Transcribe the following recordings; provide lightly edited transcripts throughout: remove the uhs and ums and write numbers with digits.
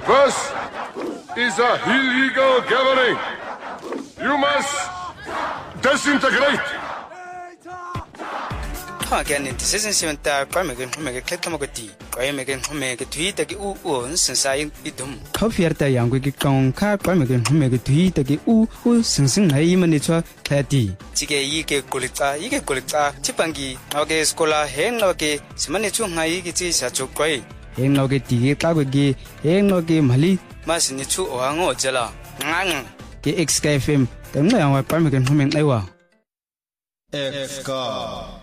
This is a illegal gathering. You must disintegrate. Again, it is in the Pramagan Humegati, Pramagan Humegati, the U, since I eat them. Coffeerta young wicked con car Pramagan Humegati, the U, since I imanitua, Tati. Tige Ike Gulita, Chipangi, Oge Scola, Henoke, Simanitu Haigiti, such a quay. Henoke Tige Tabagi, Henoke Mali, Masinitu or Ango Jella. Nang, the XKFM, the Noah Pramagan Humegawa. Exka.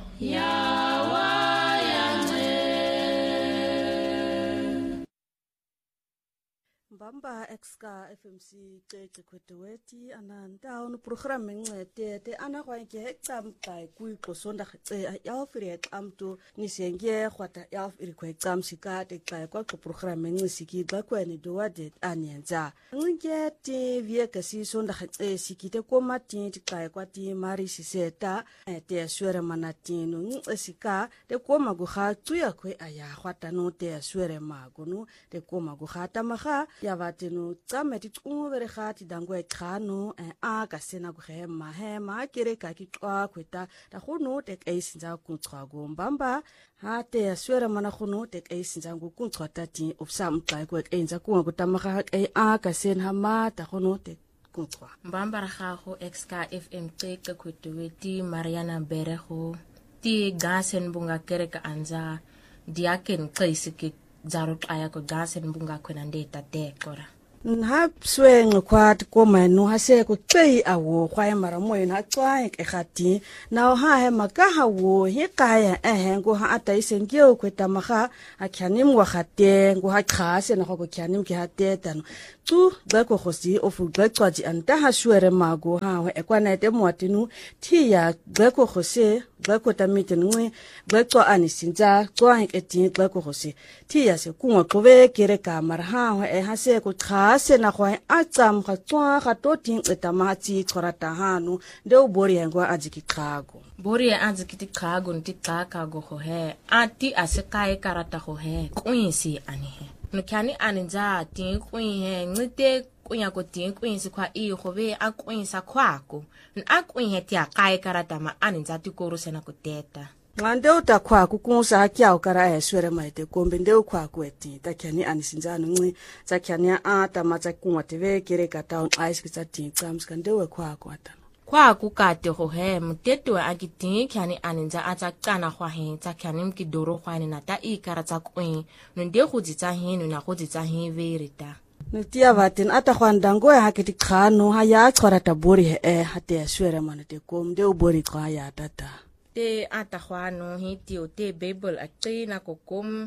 Bamba Exka FMC Tete Kweteweti ananda on programming te ana kwa ke exam kai kui posonda yalfiri exam to nisenge kwata yalfiri kwa exam sika te kai kwa programming siki ba kwa ni do wade anyenza nge te vie kasi sonda siki te koma te kai kwa ti mari siseta te swere manati no sika te koma go ga tuya kwe aya kwata no te swere magunu te koma go ga tamaga vatenu tsameti tsunguvere khati dangwe khano a ka sena go hema kere ka ki twa kweta ta khono te kaisinza ku tswa go mbamba ha te aswera mana khono te kaisinza go ku tswa tati ofsam tla go enza ku go tamaga a ka sena ma ta khono te ku tswa mbamba ra gago Exka FM Tete Kweteweti Mariana Berego ti gasen bunga kere ka anza diaken kaisiki zaro aya ko gasen bunga kwenande tate kora nha sweng kwat ko manu ha se ko tsei awo khwa mara moy na tswa ke khati na ha he maka ha wo he kaya go ha ata isenge o kweta maga a khanim wa khate go ha khase na go khanim ke ha tetano tu ba ko khosi o fu ba tswaji anta ha swere mago ha e kwa na te mwatinu thi ya ba ko khose ba ko tamite nwe ba tswa ani sinza tswa ke ti ba ko khose thi ya se ku ngo tlobe kere ka mara ha e ha se ko se na go a tsam ga tswa ga to ting eta ma tsi tsorata hanu de o bori ngwa a jiki khago bori a jiki khago nti ka go ho he a ti a se kai karata ho he kuinsi ani he no kyani aninza ti kuin he ngite kunya ko ti kuinsi kwa I go be a kuinsa kwako a kuin he ti a kai karata ma aninza ti ko rusena ko teta ngande uta kwa kukunsa kya ukara eswere maite kombe nde ukwa kweti takyani anisinzana nci takyani a tamatsa kunwa teve kere ka town ice kitsa tinkams kandewe kwa kwata kwa kukate ho he muteto akiti kyani aninza atsakana kwa he takyani mkidoro kwa ni nata ikara tsakwe no nde go ditsa hinu na go ditsa hi verita netia vatin ata khwandango ya kiti khano ha ya tshwara tabori he hate eswere manate komde ubori kwa ya tata te atahuano hitio te Bible akina kokom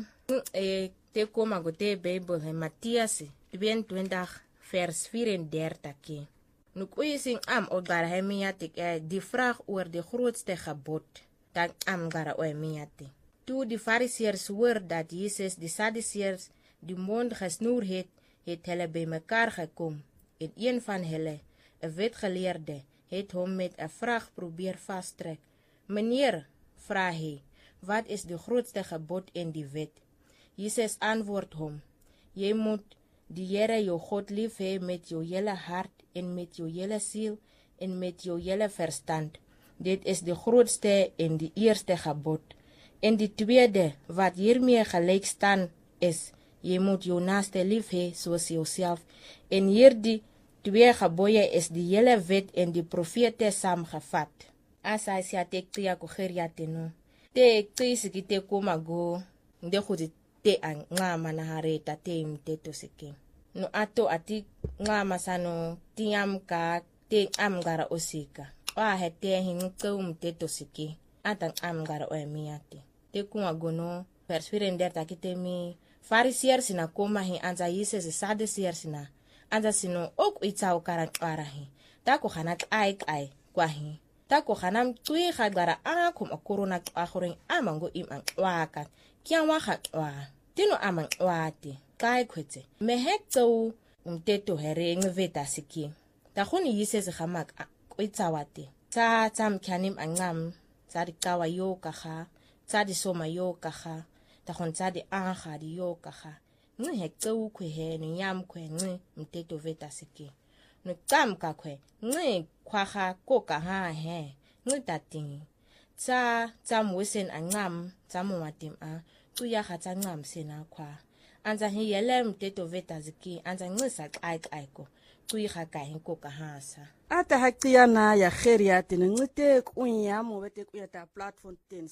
te koma go te Bible he Matthias 22 vers 34 ke nu kuising odara he miatik die vraag oor die grootste gebod dan gara o miati toe die Fariseërs hoor dat Jesus die Sadduseërs die mond gesnoer het hulle by mekaar gekom en een van hulle 'n wetgeleerde het hom met 'n vraag probeer vastrek. Meneer, vraag hy, wat is de grootste gebod in die wet? Jesus antwoord hom, jy moet die Here jou God lief hê met jou hele hart en met jou hele siel en met jou hele verstand. Dit is de grootste en die eerste gebod. En die tweede, wat hiermee gelijk staan, is, jy moet jou naaste lief hê soos jouself. En hierdie twee gebooie is die hele wet en die profete saamgevat. Asa si atektia ko kheriate no te tsisi te koma go nde khudi te ngama na hareta te mteto seke no ato ati ngama sano tiam ka te amgara osika wa hete hin ko mteto seke atan amgara o emiate te kuma gono perswirender takite mi Fariseërs na koma hi anza Jesus Sadduseërs na anza sino ok itau karan arahi ta ko khanat ai kwa hi ta ko khanam tui khagara akum akorona akhoring amango imang waka kyanwa khatwa tino amang wati kai khwetse mehekto umteto hereng veta siki ta khoni yisese khamak kwitsawati ta tsam khanim angam tsari kawa yo kakha tsadi soma yo kakha ta khon tsadi aha di yo kakha nci hekce ukwe he ni yam kwe nci mteto veta siki no tam ka kwe nci kwaha koka ha he nci tating tsa mwesen angam tsa mwatim a tuya hata ngam sena kwa anza hi yele mteto veta ziki anza nci sa aiko tuyi haka hinko ka hasa ata hakiyana ya kheria tinngite kunya mo bete kuyata platform ten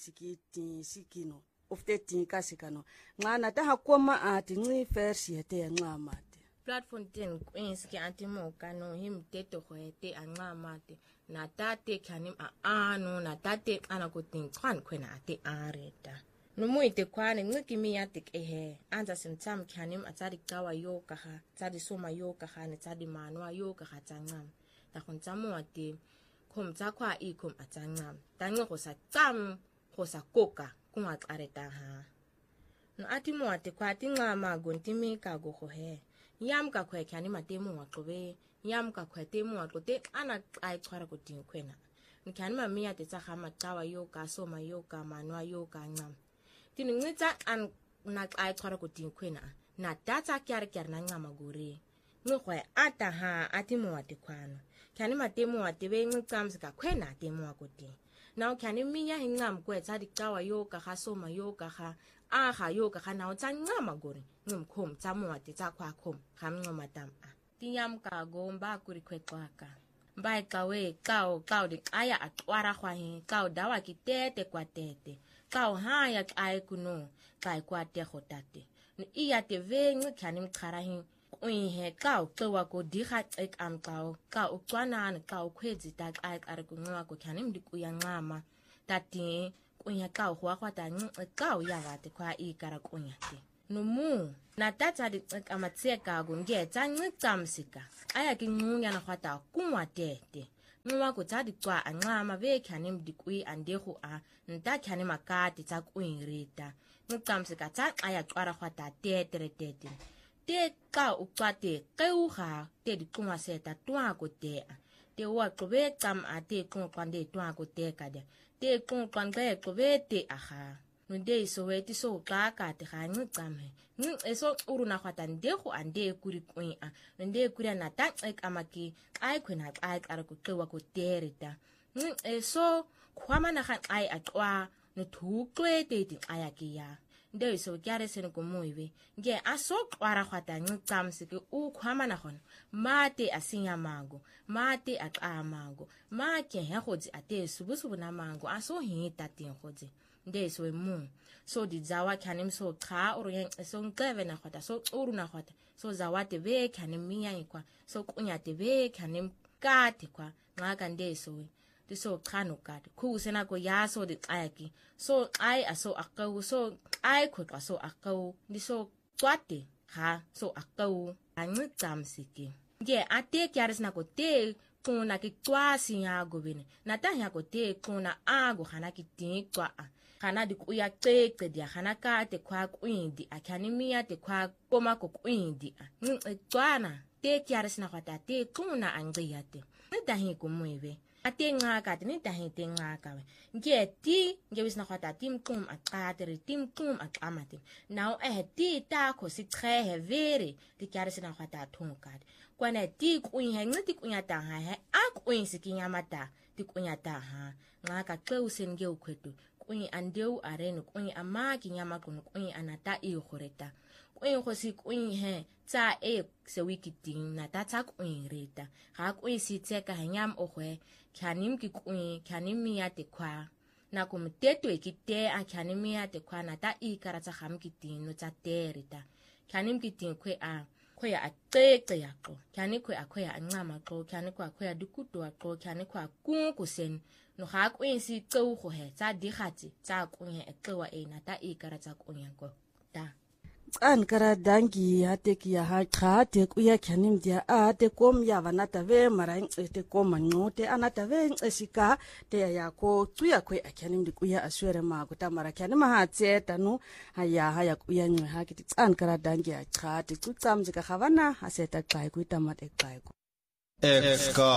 sikino ofte kasikano ngana ta hakoma ati ngi versi ete ya ngamate platform ten kwinski antimo kano himteto khoete angamate na tate khanim ano na tate ana kutin khan khwena ate areta numuite kwane ngikimi yatik ehe anza simtam khanim atari kawa yoka ha tsadi soma yoka ha ne tsadi manwa yoka ha tsangam ta khontsamo ate khom tsakwa ikhom atsangam tango go sa tsam go sa koka kunga areta ha no atimo ate kwa tingama gontimi ka go ho he yam ka khwe khani matemo wa qobe yam ka khwe temo wa qote ana ai tshwara go ting khwena nkhani mami ate tsa khama tsawa yoka soma yoka manwa yoka ngam tiningitsa an na ai tshwara go ting khwena na data kyar na ngama gore ngwe ata ha atimo ate khwana khani matemo ate be ngitsamse ka khwena temo wa gote now can you minya hingam kwetsa dikawa yoka ga soma yoka ga aga yoka ga now tsa ngama gore ngumkhom tsa mwate tsa kwa khom ga mncoma tam a tinyam ka gomba kuri kwetwaka mbai kawe kao de aya atwara kwa hi kao dawa kitete kwa tete kao haya ai kuno kai kwa te khotate ni iya te ve ngi khani mkhara hi he kao twa ko diga ek am kao tswana na kao khwezi ta ai are ku ngwa ko khani mdiku ya ngama tati kunya kao hwa kwa ta kao ya gate kwa I kara kunya te no mu na tata di amatseka go nge tsa ngicamsika aya ki ngunya na khwata kunwa tete ngwa ko tsa di kwa angama ve khani mdiku ande go a nta khani makati tsa kuinrita ngicamsika tsa aya twara khwata tete te ka ukwate keuha te dikuma seta twa ko te wa qobe kam ate ko kwande twa ko te kada te ko kwande ko vete aha no de so weti so ka te ga ngicame eso uruna khwata ndego ande kuri kwin a nde kuri na ta amaki ai khwena ai ara ko tewa ko terita eso khwama na ga ai atwa no thukwe te ti ayaki ya nde so kyare sene ko moiwe nge aso kwara khwata ngicamsike ukhwama na khona mate asinya mango mate aqamago make he godzi ate subusubu na mango aso hita tin godzi nde so mu so di zawa khanim so kha oro yen so ngeve na khwata so uru na khwata so zawate ve khanim miya ikwa so kunyate ve khanim kati kwa ngaka nde so di so khano kati khu sena ko ya so di ayaki so ai aso akaw so ai khotwa so akaw di so twate ha so akaw angicamsiki nge ate kyares na ko te kuna ki twasi ya gobene na ta ya ko te kuna ago hana ki tikwa kana di kuya teke dia hana ka te kwa kwindi akanimia te kwa koma ko kwindi twana te kyares na kwata te kuna angiyate nitahi ko muive ate ngaka te nitahi te ngaka nge ti nge wisna kwata tim kum akatere tim kum akamate now ti ta ko si trehe vere te kyares na kwata thonkat kwana ti kunya ngiti kunya ta ha akwin sikinya mata ti kunya ta ha ngaka kleusen nge ukwetu kunyi andeu areno kunyi amaki nyama kunyi anata ihoreta kunyi khosi kunyi he tsa se wikiting na ta kunyi reta ga kunyi si tseka hanyam ohwe khanim ki kunyi khanimi ya te kwa na kumteto ekite a khanimi ya te kwa na ta ikara tsa hamkiting no tsa terita khanim kiting kwe a khoya ateke yakho khani kwe akhoya ancama xo khani kwa khoya dikuto xo khani kwa kunkusen no ga kwinsi tseu go he tsa digatsi tsa kunye eqwa ena ta ikara tsa kunya ko ta ankara dangi hateki ya hakate kuya khanim dia ate kom ya vanata ve marain ete kom ngote anata ve esika te ya ko tuya kwe akhanim di kuya aswere ma ko tamara khanim ha tseta no haya kuya nywe hakiti ankara dangi ya khate tsamjika khavana haseta kai kuita mate kai ko